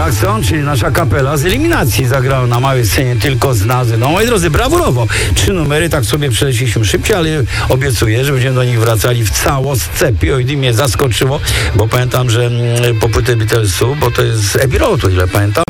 Jackson, czyli nasza kapela z eliminacji, zagrała na małej scenie tylko z nazy. No moi drodzy, brawurowo. 3 numery, tak sobie przeleciliśmy szybciej, ale obiecuję, że będziemy do nich wracali w całostce. POD mnie zaskoczyło, bo pamiętam, że po płytę Beatlesu, bo to jest Abbey Road, o ile pamiętam,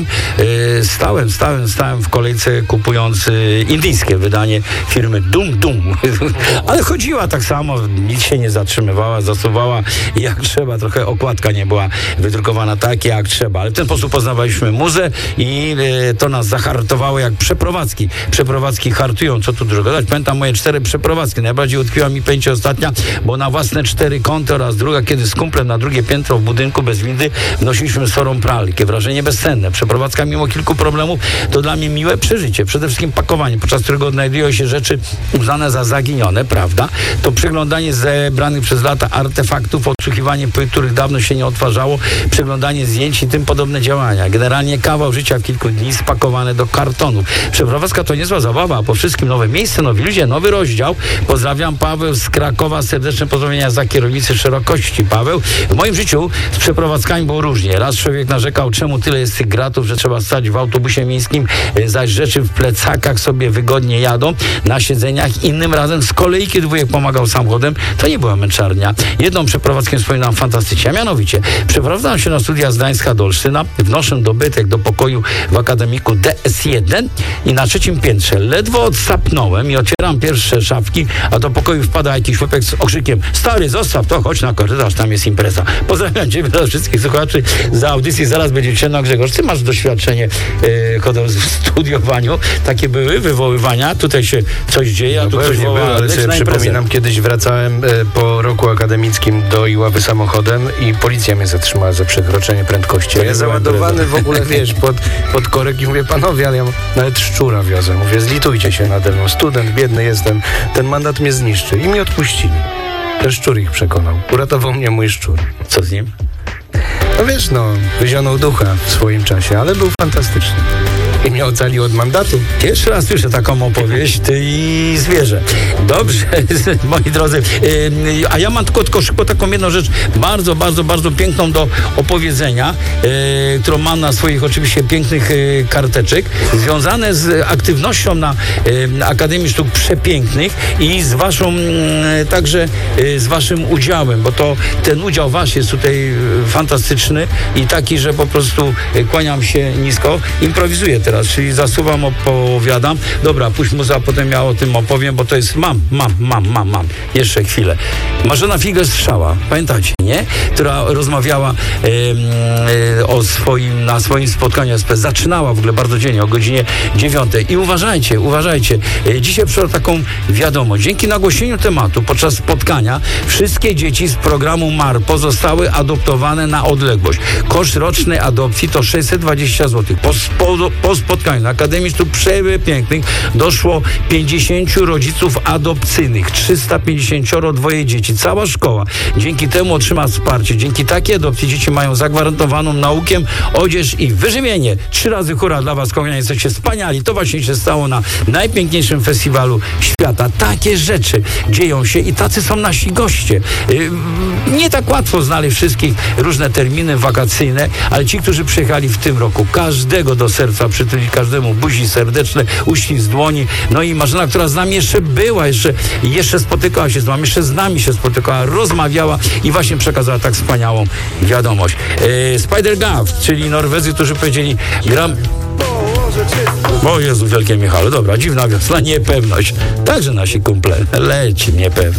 stałem w kolejce kupując indyjskie wydanie firmy Dum Dum. Ale chodziła tak samo, nic się nie zatrzymywała, zasuwała jak trzeba. Trochę okładka nie była wydrukowana tak jak trzeba, ale w ten sposób poznawaliśmy muzę i to nas zahartowało jak przeprowadzki. Przeprowadzki hartują, co tu dużo gadać. Pamiętam moje 4 przeprowadzki. Najbardziej utkwiła mi pamięć ostatnia, bo na własne 4 kąty oraz druga, kiedy z kumplem na drugie piętro w budynku bez windy wnosiliśmy sorą pralkę. Wrażenie bezcenne. Przeprowadzka mimo kilku problemów to dla mnie miłe przeżycie. Przede wszystkim pakowanie, podczas którego odnajdują się rzeczy uznane za zaginione, prawda? To przeglądanie zebranych przez lata artefaktów, odsłuchiwanie płyt, których dawno się nie odtwarzało, przeglądanie zdjęć i tym podobne działania. Generalnie kawał życia w kilku dni spakowane do kartonów. Przeprowadzka to niezła zabawa, a po wszystkim nowe miejsce, nowi ludzie, nowy rozdział. Pozdrawiam, Paweł z Krakowa, serdeczne pozdrowienia za kierownicy szerokości. Paweł, w moim życiu z przeprowadzkami było różnie. Raz człowiek narzekał, czemu tyle jest tych gratów, że trzeba stać w autobusie miejskim, zaś rzeczy w plecakach sobie wygodnie jadą na siedzeniach. Innym razem z kolei, kiedy wujek pomagał samochodem, to nie była męczarnia. Jedną przeprowadzkę wspominam fantastycznie, a mianowicie przeprowadzam się na studia z Gdańska do Olsztyna, wnoszę dobytek do pokoju w akademiku DS1 i na 3. piętrze ledwo odsapnąłem i otwieram pierwsze szafki, a do pokoju wpada jakiś chłopak z okrzykiem: stary, zostaw to, chodź na korytarz, tam jest impreza. Pozdrawiam Ciebie dla wszystkich słuchaczy za audycję. Zaraz będzie ciemno. Grzegorz, Ty masz doświadczenie w studiowaniu. Takie były wywoływania. Tutaj się coś dzieje, a tu coś woła. Ale sobie przypominam, kiedyś wracałem po roku akademickim do Iławy samochodem i policja mnie zatrzymała za przekroczenie prędkości. Ja załadowany w ogóle, wiesz, pod korek i mówię: panowie, ale ja nawet szczura wiozę. Mówię: zlitujcie się nade mną. Student, biedny jestem. Ten mandat mnie zniszczy. I mnie odpuścili. Ten szczur ich przekonał. Uratował mnie mój szczur. Co z nim? No wiesz, wyzionął ducha w swoim czasie, ale był fantastyczny. I mnie ocalił od mandatu. Pierwszy raz słyszę taką opowieść, Ty i zwierzę. Dobrze, moi drodzy. A ja mam tylko szybko taką jedną rzecz, bardzo, bardzo, bardzo piękną do opowiedzenia, którą mam na swoich oczywiście pięknych karteczek, związane z aktywnością na Akademii Sztuk Przepięknych i z waszą, także z waszym udziałem, bo to ten udział wasz jest tutaj fantastyczny i taki, że po prostu kłaniam się nisko, improwizuję teraz, czyli zasuwam, opowiadam. Dobra, puść muza, a potem ja o tym opowiem, bo to jest mam. Jeszcze chwilę. Marzena Figel-Strzała, pamiętacie, nie? Która rozmawiała na swoim spotkaniu SP. Zaczynała w ogóle bardzo dziennie, o godzinie 9. I uważajcie. Dzisiaj przyszła taką wiadomość. Dzięki nagłośnieniu tematu podczas spotkania wszystkie dzieci z programu MARPO zostały adoptowane na odległość. Koszt rocznej adopcji to 620 zł. Po spotkaniu na Akademii Sztuk Przepięknych doszło 50 rodziców adopcyjnych, 352 dzieci, cała szkoła. Dzięki temu otrzyma wsparcie. Dzięki takiej adopcji dzieci mają zagwarantowaną naukę, odzież i wyżywienie. 3 razy hurra dla was, kochani, jesteście wspaniali. To właśnie się stało na najpiękniejszym festiwalu świata. Takie rzeczy dzieją się i tacy są nasi goście. Nie tak łatwo znaleźć wszystkich, różne terminy wakacyjne, ale ci, którzy przyjechali w tym roku, każdego do serca przytulić, każdemu buzi serdeczne, uścisk dłoni. No i Marzena, która z nami jeszcze była, jeszcze spotykała się z nami, jeszcze z nami się spotykała, rozmawiała i właśnie przekazała tak wspaniałą wiadomość. Spider-Gaff, czyli Norwedzy, którzy powiedzieli: gram... O Jezu, wielkie Michale, dobra, dziwna wiosna, niepewność. Także nasi kumple, leci niepewność.